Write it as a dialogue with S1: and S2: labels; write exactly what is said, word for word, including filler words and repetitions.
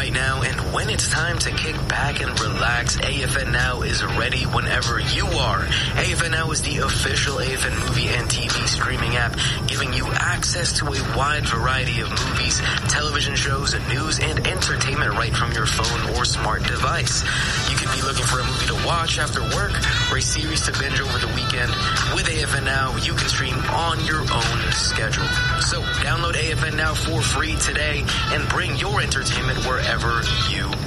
S1: right now, and when it's time to kick back and relax, A F N Now is ready whenever you are. A F N Now is the official A F N movie and T V streaming app, giving you access to a wide variety of movies, television shows, news, and entertainment right from your phone or smart device. You could be looking for a movie to watch after work or a series to binge over the weekend. With A F N Now, you can stream on your own schedule. So download A F N Now for free today and bring your entertainment wherever you